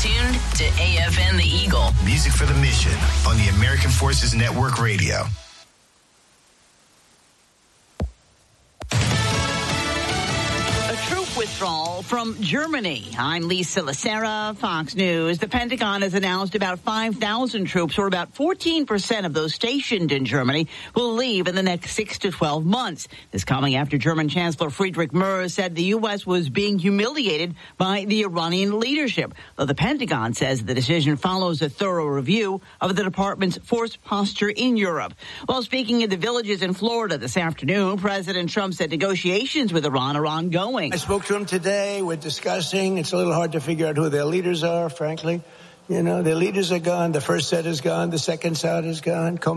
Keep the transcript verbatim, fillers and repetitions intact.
tuned to A F N The Eagle. Music for the mission on the American Forces Network Radio. Withdrawal from Germany. I'm Lisa Lacera, Fox News. The Pentagon has announced about five thousand troops, or about fourteen percent of those stationed in Germany, will leave in the next six to twelve months. This coming after German Chancellor Friedrich Merz said the U S was being humiliated by the Iranian leadership. Though the Pentagon says the decision follows a thorough review of the department's force posture in Europe. While speaking in the Villages in Florida this afternoon, President Trump said negotiations with Iran are ongoing. I spoke to him today. We're discussing. It's a little hard to figure out who their leaders are, frankly. You know, their leaders are gone. The first set is gone. The second set is gone.